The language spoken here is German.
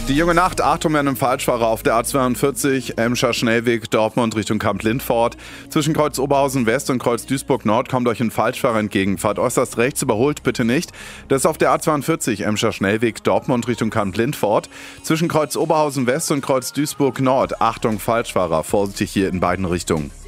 Die junge Nacht, Achtung mit einem Falschfahrer auf der A42, Emscher Schnellweg, Dortmund Richtung Kamp-Lindfort. Zwischen Kreuz Oberhausen West und Kreuz Duisburg Nord kommt euch ein Falschfahrer entgegen. Fahrt äußerst rechts, überholt bitte nicht. Das ist auf der A42, Emscher Schnellweg, Dortmund Richtung Kamp-Lindfort. Zwischen Kreuz Oberhausen West und Kreuz Duisburg Nord, Achtung Falschfahrer, vorsichtig hier in beiden Richtungen.